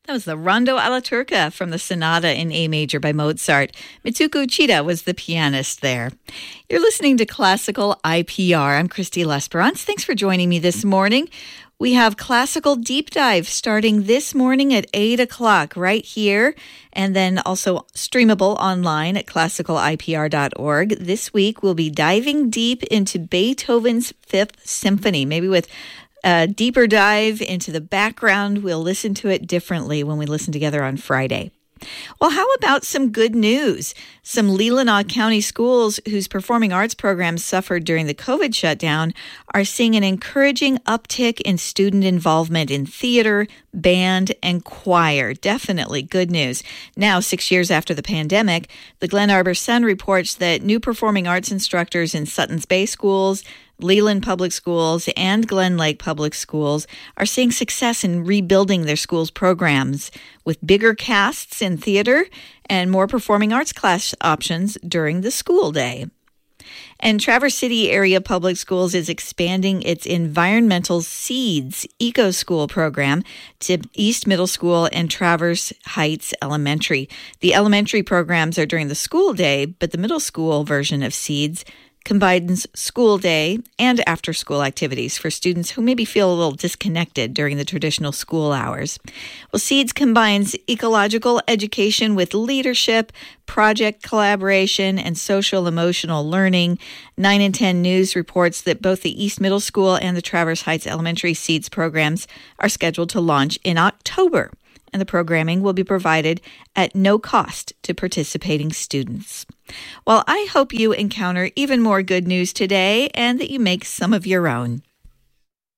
That was the Rondo alla Turca from the Sonata in A major by Mozart. Mitsuko Uchida was the pianist there. You're listening to Classical IPR. I'm Christy Lesperance. Thanks for joining me this morning. We have Classical Deep Dive starting this morning at 8 o'clock right here, and then also streamable online at classicalipr.org. This week, we'll be diving deep into Beethoven's Fifth Symphony, maybe with a deeper dive into the background. We'll listen to it differently when we listen together on Friday. Well, how about some good news? Some Leelanau County schools whose performing arts programs suffered during the COVID shutdown are seeing an encouraging uptick in student involvement in theater, band, and choir. Definitely good news. Now, 6 years after the pandemic, the Glen Arbor Sun reports that new performing arts instructors in Suttons Bay schools, Leland Public Schools, and Glen Lake Public Schools are seeing success in rebuilding their schools' programs with bigger casts in theater and more performing arts class options during the school day. And Traverse City Area Public Schools is expanding its Environmental Seeds Eco School program to East Middle School and Traverse Heights Elementary. The elementary programs are during the school day, but the middle school version of Seeds combines school day and after-school activities for students who maybe feel a little disconnected during the traditional school hours. Well, Seeds combines ecological education with leadership, project collaboration, and social-emotional learning. 9 and 10 News reports that both the East Middle School and the Traverse Heights Elementary Seeds programs are scheduled to launch in October, and the programming will be provided at no cost to participating students. Well, I hope you encounter even more good news today and that you make some of your own.